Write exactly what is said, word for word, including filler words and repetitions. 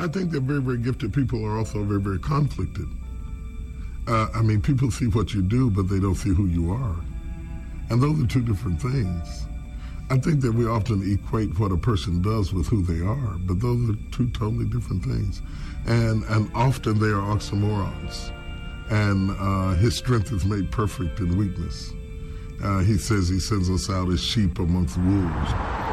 I think that very, very gifted people are also very, very conflicted. Uh, I mean, people see what you do, but they don't see who you are. And those are two different things. I think that we often equate what a person does with who they are, but those are two totally different things. And and often they are oxymorons. And uh, his strength is made perfect in weakness. Uh, he says he sends us out as sheep amongst wolves.